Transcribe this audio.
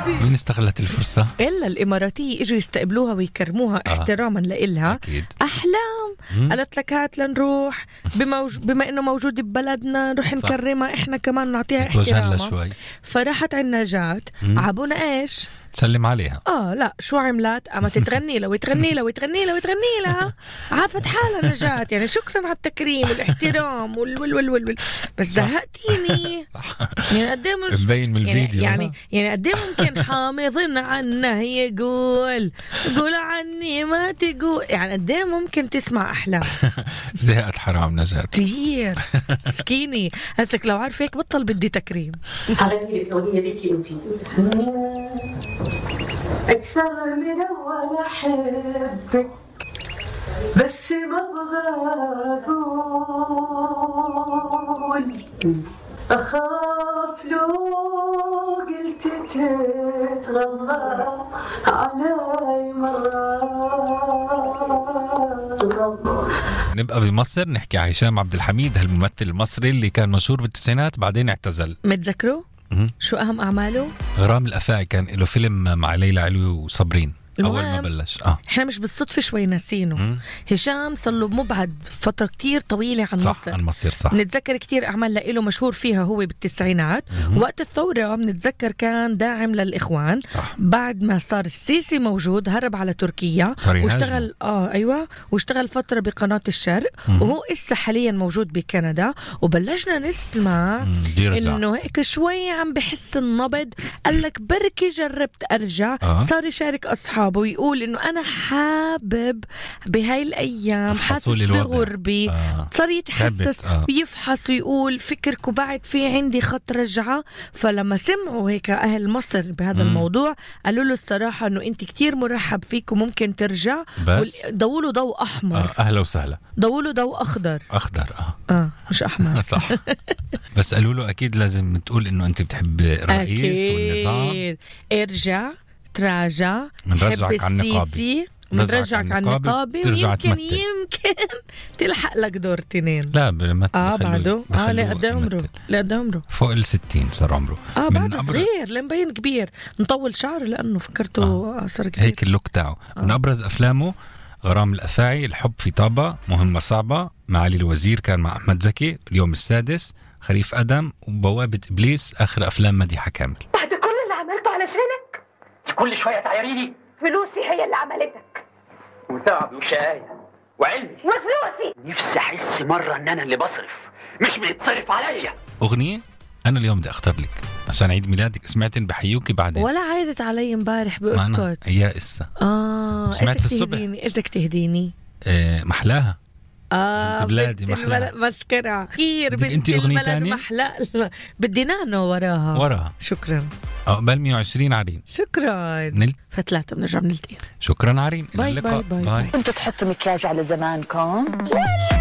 مين استغلت الفرصة؟ إلا الإماراتية إجوا يستقبلوها ويكرموها احتراما لإلها. أكيد. أحلام قالت لك هات لنروح بما إنه موجود ببلدنا نروح نكرمها إحنا كمان نعطيها احترامها. شوي. فراحت عنا نجاة عبونا إيش تسلم عليها. لا شو عملت؟ أما تتغني لها وتغني لها وتغني لها وتغني لها. عافت حالها نجاة يعني شكرا على التكريم والاحترام وال بس زهقتيني. يعني قد ايه مش مبين من الفيديو يعني قد ايه ممكن حامض عنا يقول قول عني ما تقول. يعني قد ايه ممكن تسمع أحلام. زهقت حرام نجاة كتير سكيني. قالت لك لو عارف هيك بطل بدي تكريم. هذه الأغنية ليكي أنت أكثر من أول أحبك بس ما أبغى أقول أخاف لو قلت تتغلى علي مرة. نبقى بمصر نحكي عن هشام عبد الحميد، هالممثل المصري اللي كان مشهور بالتسعينات بعدين اعتزل. متذكروا؟ شو أهم أعماله؟ غرام الأفاعي كان له فيلم مع ليلى علوي وصابرين أول ما بلش. إحنا مش بالصدفة شوي ناسينه. هشام صار له مبعد فترة كتير طويلة عن مصر. عن مصر صح. نتذكر كتير أعمال له مشهور فيها هو بالتسعينات. وقت الثورة بنتذكر كان داعم للإخوان. صح. بعد ما صار السيسي موجود هرب على تركيا واشتغل أيوة واشتغل فترة بقناة الشرق. وهو إسا حاليا موجود بكندا. وبلشنا نسمع إنه هيك شوي عم بحس النبض. قال لك بركي جربت أرجع. صار يشارك أصحابه ويقول إنه أنا حابب بهاي الأيام حاسس بغربي. صار يتحسس ويفحص ويقول فكركم بعد في عندي خط رجعة. فلما سمعوا هيك أهل مصر بهذا الموضوع قالوا له الصراحة إنه أنت كتير مرحب فيك وممكن ترجع. ضوله ضوء أحمر. أهلا وسهلا. ضوله ضوء أخضر. مش أحمر. صح. بس قالوا له أكيد لازم تقول إنه أنت بتحب الرئيس والنظام. ارجع تراجع منرجعك على النقابة. منرجعك على النقابة ويمكن تلحق لك دور 2. لا بعده لقد عمره فوق 60 صار عمره. بعد صغير لين بين كبير مطول شعره لأنه فكرته صار كبير. هيك اللوك تاعه. من أبرز أفلامه غرام الأفاعي، الحب في طابة، مهمة صعبة، معالي الوزير كان مع أحمد زكي، اليوم السادس، خريف أدم، وبوابة إبليس، آخر أفلام مديحة كامل. بعد كل اللي عملته علشانك كل شوية تعيريني. فلوسي هي اللي عملتك وتعبي وشقاية وعلمي وفلوسي. نفسي أحس مرة إن أنا اللي بصرف مش بيتصرف عليا. أغنية أنا اليوم بدي أختار لك عشان عيد ميلادك. سمعتين بحيوكي بعدين ولا عادت علي امبارح بأسكت يا إسا. سمعت الصبح. إيش بدك تهديني؟ محلاها. انت بلادي محلى مسكرة كثير. انت اغنية تانية محلى بدي نانو وراها. شكرا. عقبال 120 عرين. شكرا. فتلاتة بنرجع نلتقي. شكرا عرين. باي باي باي. كنتوا تحطوا مكياج على زمانكم؟